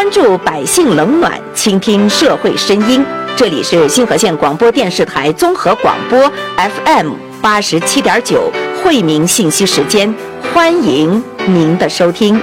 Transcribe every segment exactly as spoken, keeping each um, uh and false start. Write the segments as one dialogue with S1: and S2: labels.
S1: 关注百姓冷暖，倾听社会声音。这里是新河县广播电视台综合广播 F M 八十七点九惠民信息时间，欢迎您的收听。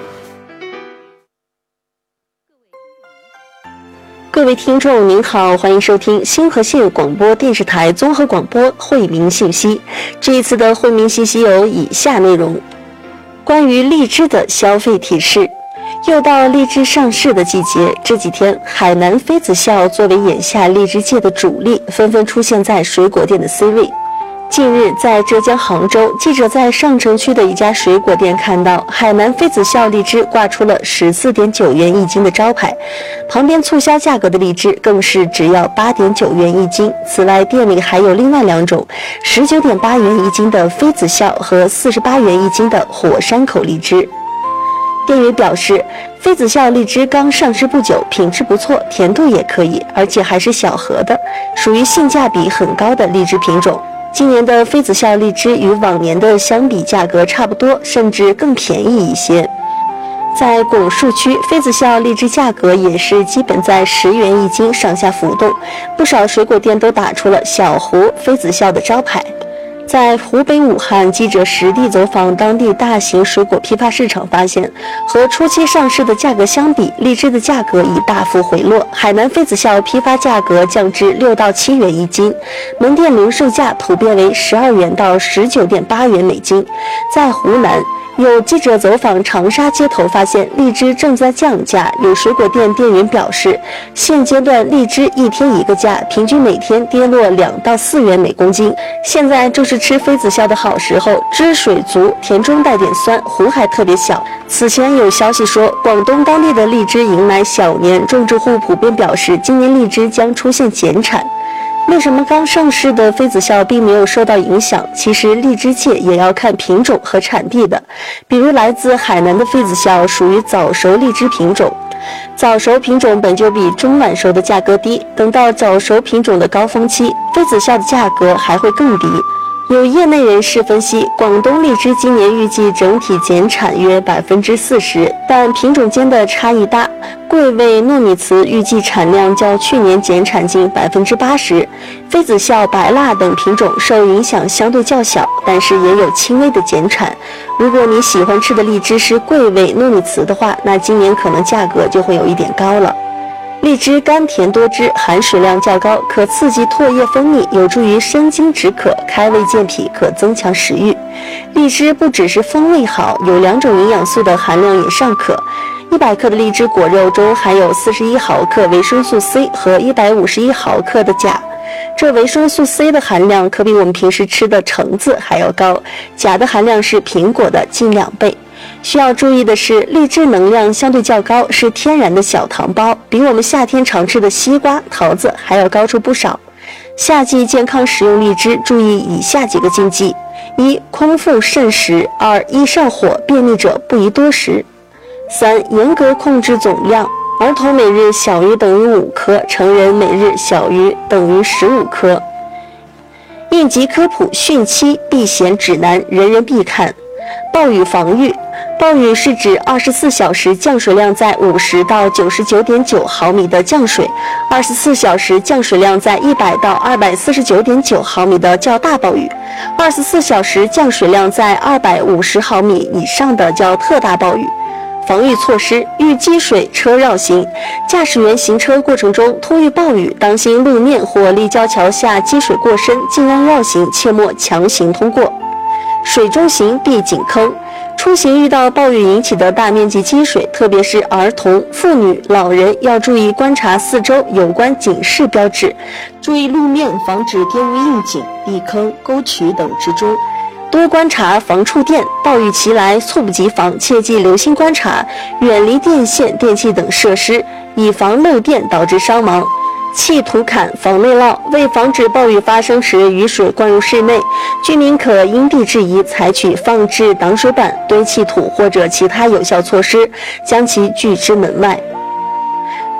S2: 各位听众您好，欢迎收听新河县广播电视台综合广播惠民信息。这一次的惠民信息有以下内容：关于荔枝的消费提示。又到荔枝上市的季节，这几天海南妃子笑作为眼下荔枝界的主力，纷纷出现在水果店的 C 位。近日在浙江杭州，记者在上城区的一家水果店看到海南妃子笑荔枝挂出了 十四点九元一斤的招牌，旁边促销价格的荔枝更是只要 八点九元一斤。此外，店里还有另外两种 十九点八元一斤的妃子笑和四十八元一斤的火山口荔枝。店员表示，妃子笑荔枝刚上市不久，品质不错，甜度也可以，而且还是小盒的，属于性价比很高的荔枝品种。今年的妃子笑荔枝与往年的相比价格差不多，甚至更便宜一些。在拱墅区，妃子笑荔枝价格也是基本在十元一斤上下浮动，不少水果店都打出了小湖妃子笑的招牌。在湖北武汉，记者实地走访当地大型水果批发市场，发现和初期上市的价格相比，荔枝的价格已大幅回落。海南妃子笑批发价格降至六到七元一斤，门店零售价普遍为十二元到十九点八元每斤。在湖南，有记者走访长沙街头，发现荔枝正在降价。有水果店店员表示，现阶段荔枝一天一个价，平均每天跌落两到四元每公斤。现在正是吃妃子笑的好时候，汁水足，甜中带点酸，核还特别小。此前有消息说，广东当地的荔枝迎来小年，种植户普遍表示，今年荔枝将出现减产。为什么刚上市的妃子笑并没有受到影响？其实荔枝界也要看品种和产地的，比如来自海南的妃子笑属于早熟荔枝品种，早熟品种本就比中晚熟的价格低，等到早熟品种的高峰期，妃子笑的价格还会更低。有业内人士分析，广东荔枝今年预计整体减产约 百分之四十， 但品种间的差异大。桂味糯米糍预计产量较去年减产近 百分之八十， 妃子笑、白蜡等品种受影响相对较小，但是也有轻微的减产。如果你喜欢吃的荔枝是桂味糯米糍的话，那今年可能价格就会有一点高了。荔枝甘甜多汁，含水量较高，可刺激唾液分泌，有助于生津止渴、开胃健脾，可增强食欲。荔枝不只是风味好，有两种营养素的含量也尚可。一百克的荔枝果肉中含有四十一毫克维生素 C 和一百五十一毫克的钾，这维生素 C 的含量可比我们平时吃的橙子还要高，钾的含量是苹果的近两倍。需要注意的是，荔枝能量相对较高，是天然的小糖包，比我们夏天常吃的西瓜、桃子还要高出不少。夏季健康食用荔枝，注意以下几个禁忌：一、空腹慎食；二、易上火、便秘者不宜多食；三、严格控制总量，儿童每日小于等于五颗，成人每日小于等于十五颗。应急科普汛期避险指南，人人必看。暴雨防御，暴雨是指二十四小时降水量在五十到九十九点九毫米的降水，二十四小时降水量在一百到二百四十九点九毫米的较大暴雨，二十四小时降水量在二百五十毫米以上的叫特大暴雨。防御措施：遇积水车绕行，驾驶员行车过程中突遇暴雨，当心路面或立交桥下积水过深，尽量绕行，切莫强行通过。水中行避井坑，出行遇到暴雨引起的大面积积水，特别是儿童、妇女、老人要注意观察四周有关警示标志，注意路面，防止跌入硬井、地坑、沟渠等之中。多观察防触电，暴雨袭来猝不及防，切记留心观察，远离电线、电器等设施，以防漏电导致伤亡。砌土坎防内涝，为防止暴雨发生时雨水灌入室内，居民可因地制宜采取放置挡水板、堆砌土或者其他有效措施，将其拒之门外。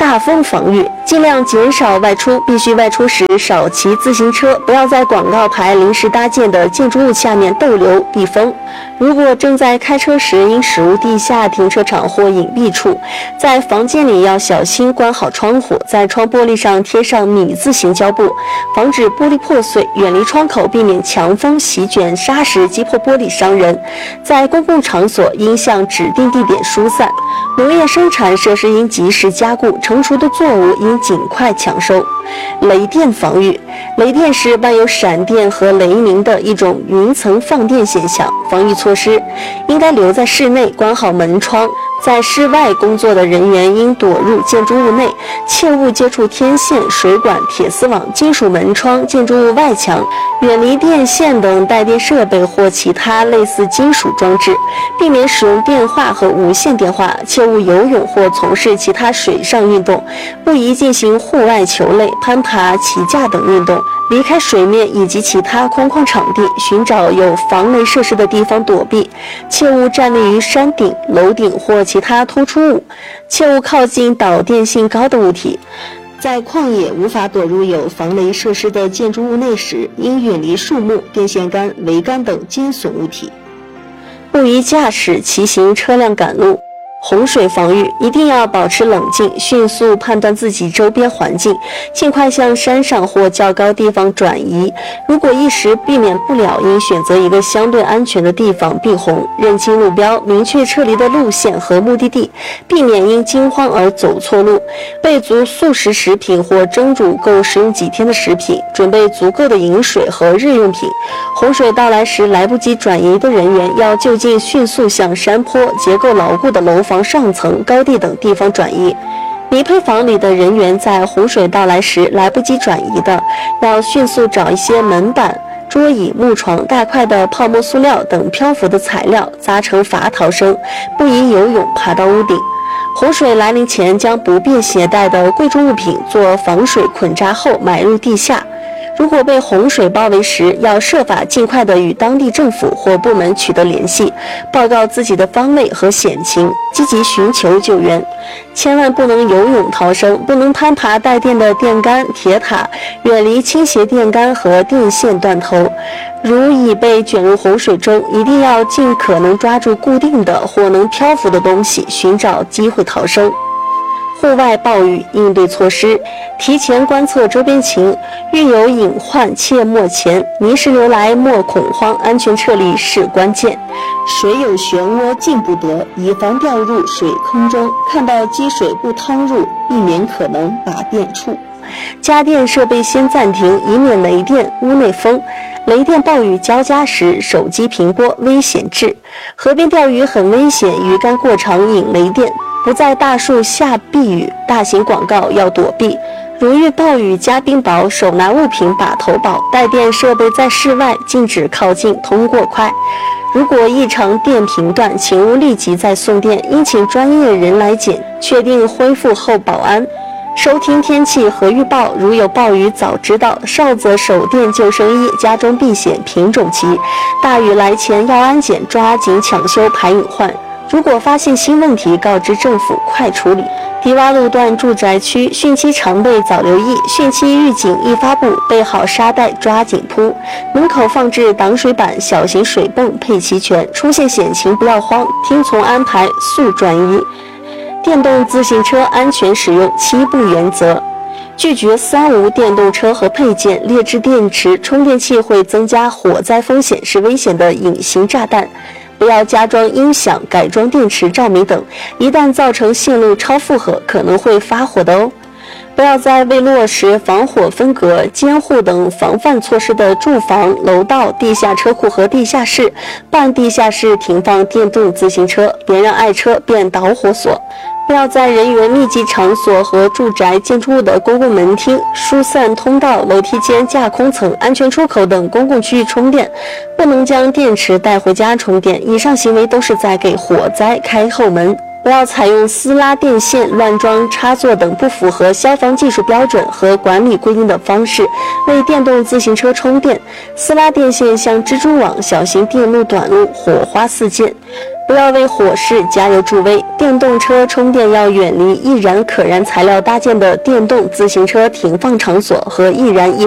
S2: 大风防御，尽量减少外出，必须外出时少骑自行车，不要在广告牌临时搭建的建筑物下面逗留避风。如果正在开车时，应驶入地下停车场或隐蔽处。在房间里要小心关好窗户，在窗玻璃上贴上米字形胶布，防止玻璃破碎，远离窗口，避免强风席卷沙石击破玻璃伤人。在公共场所应向指定地点疏散。农业生产设施应及时加固，成熟的作物应尽快抢收。雷电防御，雷电是伴有闪电和雷鸣的一种云层放电现象，防御措施应该留在室内，关好门窗。在室外工作的人员应躲入建筑物内，切勿接触天线、水管、铁丝网、金属门窗、建筑物外墙，远离电线等带电设备或其他类似金属装置，避免使用电话和无线电话，切勿游泳或从事其他水上运动，不宜进行户外球类、攀爬、起架等运动，离开水面以及其他空旷场地，寻找有防雷设施的地方躲避，切勿站立于山顶、楼顶或其他突出物，切勿靠近导电性高的物体。在旷野无法躲入有防雷设施的建筑物内时，应远离树木、电线杆、桅杆等尖损物体。不宜驾驶骑行车辆赶路。洪水防御，一定要保持冷静，迅速判断自己周边环境，尽快向山上或较高地方转移。如果一时避免不了，应选择一个相对安全的地方避洪，认清路标，明确撤离的路线和目的地，避免因惊慌而走错路。备足速食食品或蒸煮够食用几天的食品，准备足够的饮水和日用品。洪水到来时，来不及转移的人员要就近迅速向山坡、结构牢固的楼房上层、高地等地方转移。泥坯房里的人员在洪水到来时来不及转移的，要迅速找一些门板、桌椅、木床、大块的泡沫塑料等漂浮的材料，扎成筏逃生，不宜游泳爬到屋顶。洪水来临前，将不便携带的贵重物品做防水捆扎后埋入地下。如果被洪水包围时，要设法尽快地与当地政府或部门取得联系，报告自己的方位和险情，积极寻求救援。千万不能游泳逃生，不能攀爬带电的电杆、铁塔，远离倾斜电杆和电线断头。如已被卷入洪水中，一定要尽可能抓住固定的或能漂浮的东西，寻找机会逃生。户外暴雨应对措施，提前观测周边情，遇有隐患切莫前，泥石流来莫恐慌，安全撤离是关键。水有漩涡进不得，以防掉入水坑中，看到积水不趟入，避免可能拔电处。家电设备先暂停，以免雷电、屋内风。雷电暴雨交加时，手机屏波危险至。河边钓鱼很危险，鱼竿过长引雷电。不在大树下避雨，大型广告要躲避。如遇暴雨加冰雹，手拿物品把头保。带电设备在室外，禁止靠近，通过快。如果异常电频断，请勿立即再送电，应请专业人来检，确定恢复后保安。收听天气和预报，如有暴雨早知道，少则手电救生衣，家中避险品种齐。大雨来前要安检，抓紧抢修排隐患。如果发现新问题，告知政府，快处理。低洼路段住宅区汛期常备早留意，汛期预警易发布，备好沙袋抓紧铺。门口放置挡水板、小型水泵配齐全，出现险情不要慌，听从安排速转移。电动自行车安全使用七不原则：拒绝三无电动车和配件，劣质电池、充电器会增加火灾风险，是危险的隐形炸弹。不要加装音响、改装电池、照明等，一旦造成线路超负荷，可能会发火的哦。不要在未落实防火分隔、监护等防范措施的住房、楼道、地下车库和地下室、半地下室停放电动自行车，别让爱车变导火索。不要在人员密集场所和住宅建筑物的公共门厅、疏散通道、楼梯间、架空层、安全出口等公共区域充电，不能将电池带回家充电，以上行为都是在给火灾开后门。不要采用私拉电线、乱装插座等不符合消防技术标准和管理规定的方式为电动自行车充电。私拉电线像蜘蛛网，小心电路短路，火花四溅。不不要为火势加油助威。电动车充电要远离易燃可燃材料搭建的电动自行车停放场所和易燃易